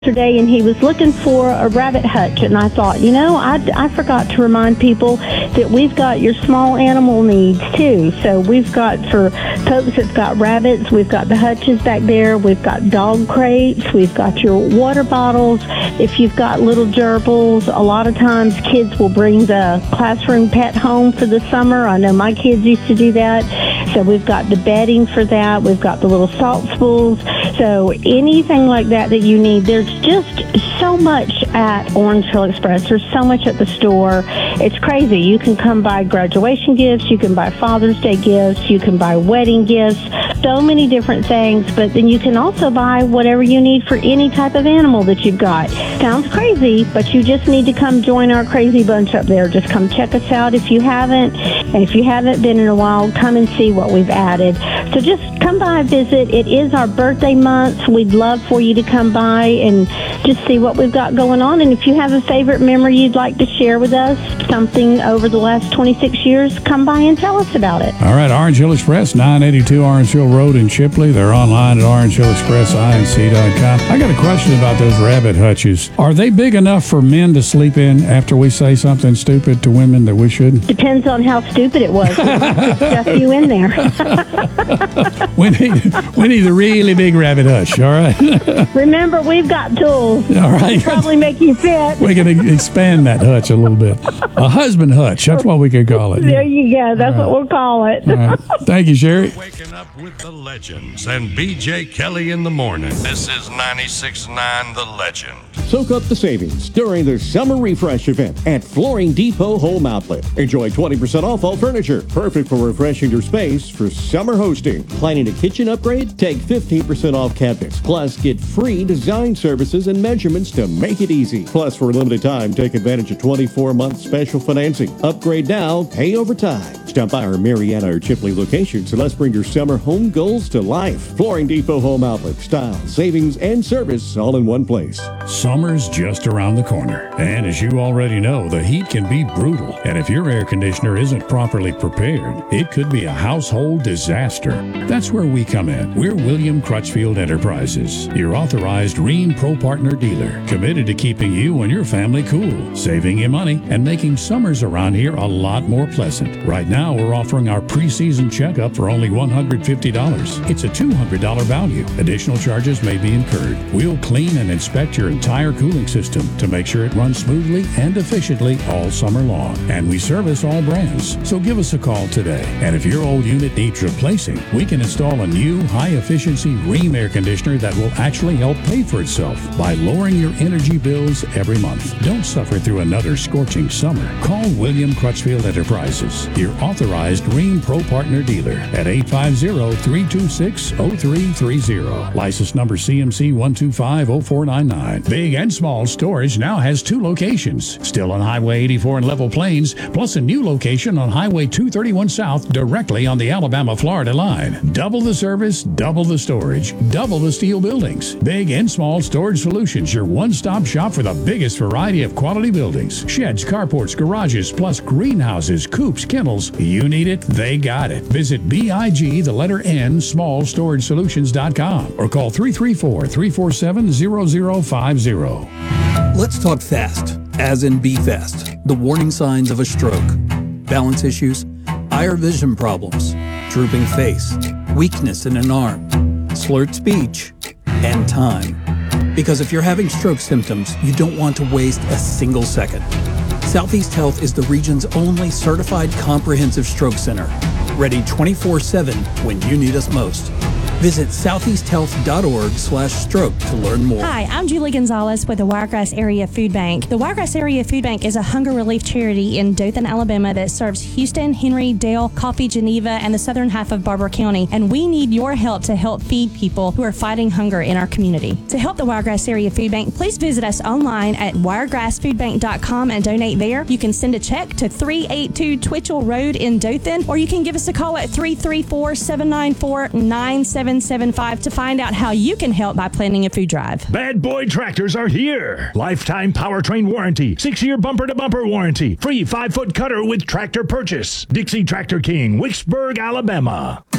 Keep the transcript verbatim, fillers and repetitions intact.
yesterday, and he was looking for a rabbit hutch, and I thought, you know, I, I forgot to remind people that we've got your small animal needs too. So we've got, for folks that's got rabbits, we've got the hutches back there, we've got dog crates, we've got your water bottles. If you've got little gerbils, a lot of times kids will bring the classroom pet home for the summer. I know my kids used to do that. So we've got the bedding for that. We've got the little salt spools. So anything like that that you need, there's just so much at Orange Hill Express. There's so much at the store. It's crazy. You can come buy graduation gifts. You can buy Father's Day gifts. You can buy wedding gifts. So many different things. But then you can also buy whatever you need for any type of animal that you've got. Sounds crazy, but you just need to come join our crazy bunch up there. Just come check us out if you haven't. And if you haven't been in a while, come and see what we've added. So just come by, visit. It is our birthday month. We'd love for you to come by and just see what we've got going on. And if you have a favorite memory you'd like to share with us, something over the last twenty-six years, come by and tell us about it. All right, Orange Hill Express, nine eighty-two Orange Hill Road in Chipley. They're online at orange hill express inc dot com. I got a question about those rabbit hutches. Are they big enough for men to sleep in after we say something stupid to women that we shouldn't? Depends on how stupid it was. We can stuff you in there. we, need, we need a really big rabbit hutch, all right? Remember, we've got tools. All right. Probably make you fit. We can expand that hutch a little bit. A husband hutch. That's what we could call it. There you go. That's right. what we'll call it. All right. Thank you, Sherry. Waking up with the legends and B J Kelly in the morning. This is ninety-six point nine The Legend. Soak up the savings during the Summer Refresh event at Flooring Depot Home Outlet. Enjoy twenty percent off all furniture. Perfect for refreshing your space for summer hosting. Planning a kitchen upgrade? Take fifteen percent off cabinets. Plus, get free design services and measurements to make it easy. Plus, for a limited time, take advantage of twenty-four month special financing. Upgrade now, pay over time. Stop by our Marietta or Chipley locations and let's bring your summer home goals to life. Flooring Depot Home Outlet. Style, savings, and service all in one place. Summer's just around the corner. And as you already know, the heat can be brutal. And if your air conditioner isn't properly prepared, it could be a household disaster. That's where we come in. We're William Crutchfield Enterprises, your authorized Rheem Pro Partner dealer, committed to keeping you and your family cool, saving you money, and making summers around here a lot more pleasant. Right now, we're offering our preseason checkup for only one hundred fifty dollars. It's a two hundred dollars value. Additional charges may be incurred. We'll clean and inspect your entire cooling system to make sure it runs smoothly and efficiently all summer long. And we service all brands, so give us a call today. And if your old unit needs replacing, we can install a new high-efficiency Rheem air conditioner that will actually help pay for itself by lowering your energy bills every month. Don't suffer through another scorching summer. Call William Crutchfield Enterprises, your authorized Rheem Pro Partner dealer at eight five zero, three two six, zero three three zero. License number C M C one two five zero four nine nine. Big and Small Storage now has two locations, still on Highway eighty-four in Level Plains, plus a new location on Highway two thirty-one South directly on the Alabama-Florida line. Double the service, double the storage, double the steel buildings. Big and Small Storage Solutions, your one-stop shop for the biggest variety of quality buildings. Sheds, carports, garages, plus greenhouses, coops, kennels. You need it, they got it. Visit B I G, the letter N, small storage solutions dot com or call three three four, three four seven, zero zero five zero. Let's talk fast, as in be fast. The warning signs of a stroke: balance issues, eye or vision problems, drooping face, weakness in an arm, slurred speech, and time. Because if you're having stroke symptoms, you don't want to waste a single second. Southeast Health is the region's only certified comprehensive stroke center, ready twenty-four seven when you need us most. Visit southeast health dot org slash stroke to learn more. Hi, I'm Julie Gonzalez with the Wiregrass Area Food Bank. The Wiregrass Area Food Bank is a hunger relief charity in Dothan, Alabama that serves Houston, Henry, Dale, Coffee, Geneva, and the southern half of Barber County. And we need your help to help feed people who are fighting hunger in our community. To help the Wiregrass Area Food Bank, please visit us online at wiregrass food bank dot com and donate there. You can send a check to three eighty-two Twitchell Road in Dothan, or you can give us a call at three three four, seven nine four, nine seven seven five to find out how you can help by planning a food drive. Bad Boy Tractors are here. Lifetime powertrain warranty, six-year bumper-to-bumper warranty, free five-foot cutter with tractor purchase. Dixie Tractor King, Wicksburg, Alabama.